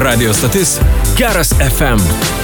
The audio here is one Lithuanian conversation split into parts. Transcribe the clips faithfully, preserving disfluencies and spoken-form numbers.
Radio stotis Geras F M.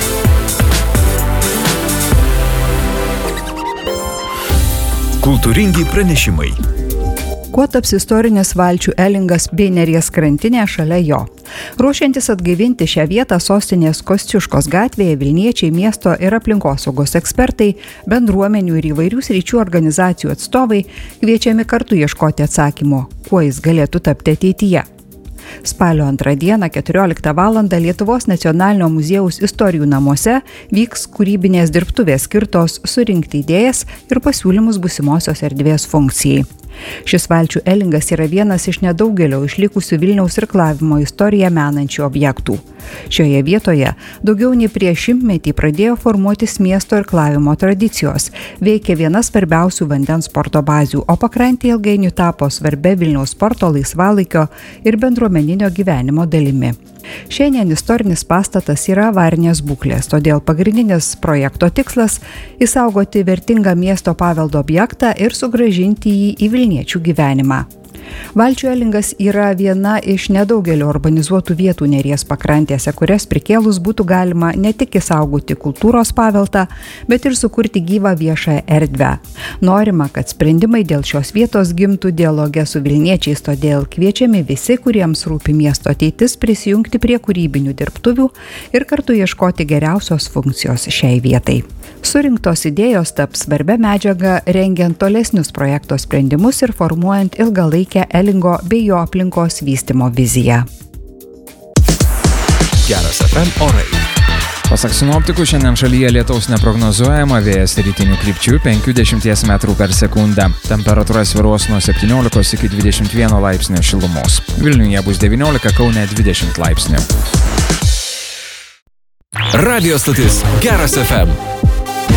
Kultūringi pranešimai. Kuo taps istorinis Valčių Elingas bei Neries krantinė šalia jo? Ruošiantis atgaivinti šią vietą sostinės Kosciuškos gatvėje, Vilniečiai, miesto ir aplinkosaugos ekspertai, bendruomenių ir įvairių sričių organizacijų atstovai kviečiami kartu ieškoti atsakymo, kuo jis galėtų tapti ateityje. Spalio antrą dieną, keturioliktą valandą Lietuvos nacionalinio muziejaus istorijų namuose vyks kūrybinės dirbtuvės skirtos surinkti idėjas ir pasiūlymus būsimosios erdvės funkcijai. Šis Valčių Elingas yra vienas iš nedaugelio išlikusių Vilniaus irklavimo istoriją menančių objektų. Šioje vietoje daugiau nei prieš šimtmetį pradėjo formuotis miesto irklavimo tradicijos, veikė viena svarbiausių vandens sporto bazių, o pakrantė ilgainiui tapo svarbia Vilniaus sporto, laisvalaikio ir bendruomeninio gyvenimo dalimi. Šiandien istorinis pastatas yra avarinės būklės, todėl pagrindinis projekto tikslas – išsaugoti vertingą miesto paveldo objektą ir sugrąžinti jį į vilniečių gyvenimą. Valčių Elingas yra viena iš nedaugelio urbanizuotų vietų Neries pakrantėse, kurias prikėlus būtų galima ne tik išsaugoti kultūros paveldą, bet ir sukurti gyvą viešąją erdvę. Norima, kad sprendimai dėl šios vietos gimtų dialoge su vilniečiais, todėl kviečiami visi, kuriems rūpi miesto ateitis, prisijungti prie kūrybinių dirbtuvių ir kartu ieškoti geriausios funkcijos šiai vietai. Surinktos idėjos taps svarbia medžiaga rengiant tolesnius projekto sprendimus ir formuojant ilgalaikę Elingo bei jo aplinkos vystymo viziją. Geras F M orai. Pasak sinoptikų, šiandien šalyje lietaus neprognozuojama, vėjas rytinių krypčių penkių dešimties metrų per sekundę. Temperatūra svyruos nuo septyniolikos iki dvidešimt vieno laipsnio šilumos. Vilniuje bus devyniolika, Kaune dvidešimt laipsnių. Radio stotis Geras F M.